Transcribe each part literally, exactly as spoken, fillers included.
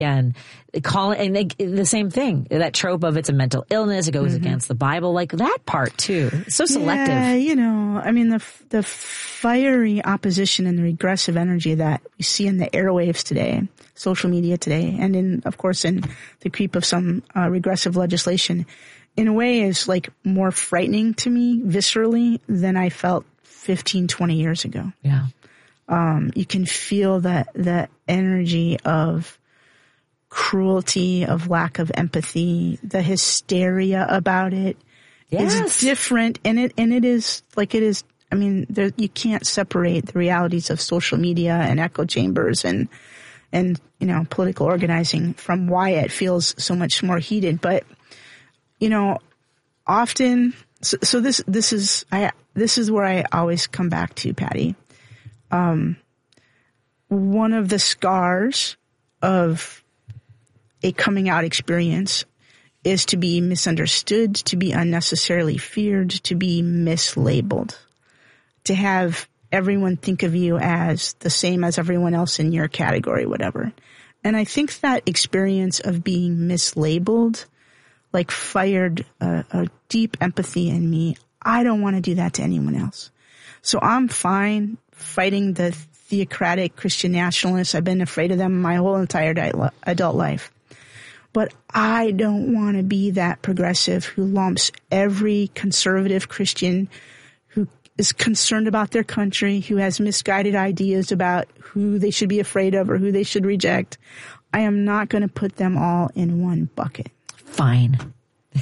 And call it, and they, the same thing, that trope of it's a mental illness, it goes mm-hmm. against the Bible, like that part too. It's so selective. Yeah, you know, I mean, the the fiery opposition and the regressive energy that we see in the airwaves today, social media today, and in, of course, in the creep of some uh, regressive legislation, in a way is like more frightening to me viscerally than I felt fifteen, twenty years ago. Yeah. Um, you can feel that, the energy of cruelty, of lack of empathy, the hysteria about it yes. is different. And it, and it is like it is, I mean, there, you can't separate the realities of social media and echo chambers and, and, you know, political organizing from why it feels so much more heated. But, you know, often, so, so this, this is, I, this is where I always come back to, Patty. Um, one of the scars of a coming out experience is to be misunderstood, to be unnecessarily feared, to be mislabeled, to have everyone think of you as the same as everyone else in your category, whatever. And I think that experience of being mislabeled, like fired a, a deep empathy in me. I don't want to do that to anyone else. So I'm fine fighting the theocratic Christian nationalists. I've been afraid of them my whole entire adult life. But I don't want to be that progressive who lumps every conservative Christian who is concerned about their country, who has misguided ideas about who they should be afraid of or who they should reject. I am not going to put them all in one bucket. Fine.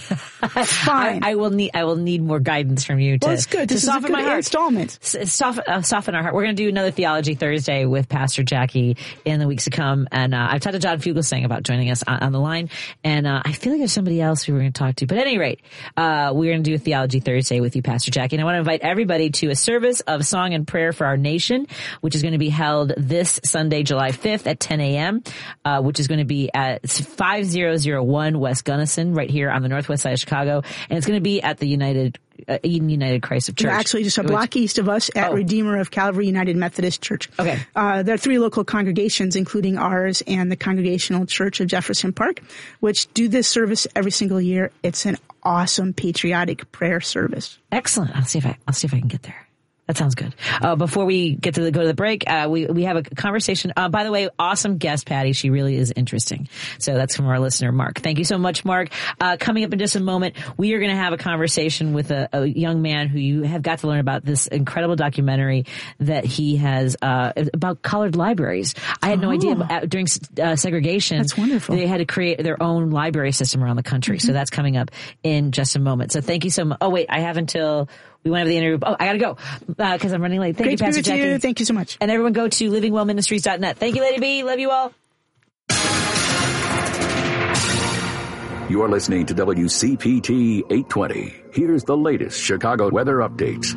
Fine. I, I will need. I will need more guidance from you to, well, it's good. to this soften is a good my heart. Installment. S- soften, uh, soften our heart. We're going to do another Theology Thursday with Pastor Jackie in the weeks to come, and uh, I've talked to John Fugelsang about joining us on, on the line, and uh, I feel like there's somebody else we were going to talk to. But at any rate, uh, we're going to do a Theology Thursday with you, Pastor Jackie, and I want to invite everybody to a service of song and prayer for our nation, which is going to be held this Sunday, July fifth at ten a.m., uh, which is going to be at five thousand one West Gunnison, right here on the northwest side of Chicago. And it's going to be at the United, uh, Eden United Christ of Church. You're actually just a block east of us at oh. Redeemer of Calvary United Methodist Church. Okay. Uh, there are three local congregations, including ours and the Congregational Church of Jefferson Park, which do this service every single year. It's an awesome patriotic prayer service. Excellent. I'll see if I, I'll see if I can get there. That sounds good. Uh, before we get to the, go to the break, uh, we, we have a conversation. Uh, by the way, awesome guest, Patty. She really is interesting. So that's from our listener, Mark. Thank you so much, Mark. Uh, coming up in just a moment, we are going to have a conversation with a, a young man who you have got to learn about this incredible documentary that he has, uh, about colored libraries. I had no oh. idea about, during uh, segregation. That's wonderful. They had to create their own library system around the country. Mm-hmm. So that's coming up in just a moment. So thank you so much. Oh, wait, I have until we want to have the interview. Oh, I got to go because uh, I'm running late. Thank Great you, Pastor Jackie. You. Thank you so much. And everyone go to living well ministries dot net. Thank you, Lady B. Love you all. You are listening to W C P T eight twenty. Here's the latest Chicago weather updates.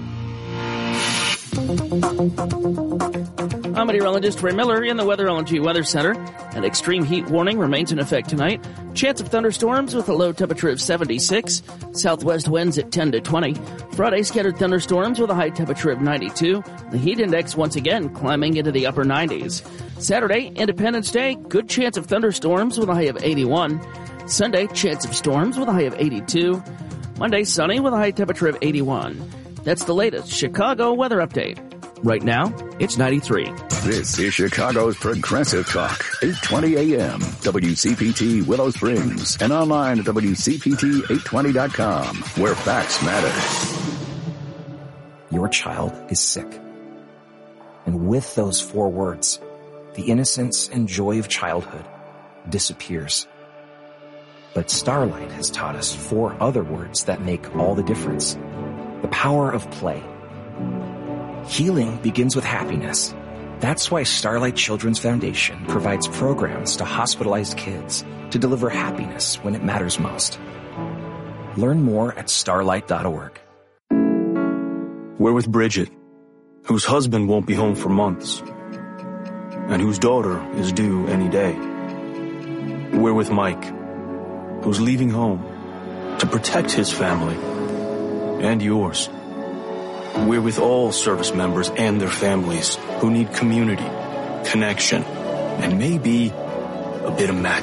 I'm meteorologist Ray Miller in the Weatherology Weather Center. An extreme heat warning remains in effect tonight. Chance of thunderstorms with a low temperature of seventy-six. Southwest winds at ten to twenty. Friday, scattered thunderstorms with a high temperature of ninety-two. The heat index once again climbing into the upper nineties. Saturday, Independence Day, good chance of thunderstorms with a high of eighty-one. Sunday, chance of storms with a high of eighty-two. Monday, sunny with a high temperature of eighty-one. That's the latest Chicago weather update. Right now, it's ninety-three. This is Chicago's Progressive Talk, eight twenty a.m. W C P T Willow Springs, and online at W C P T eight twenty dot com, where facts matter. Your child is sick. And with those four words, the innocence and joy of childhood disappears. But Starlight has taught us four other words that make all the difference. The power of play. Healing begins with happiness. That's why Starlight Children's Foundation provides programs to hospitalized kids to deliver happiness when it matters most. Learn more at starlight dot org. We're with Bridget, whose husband won't be home for months, and whose daughter is due any day. We're with Mike, who's leaving home to protect his family and yours. We're with all service members and their families who need community, connection, and maybe a bit of magic.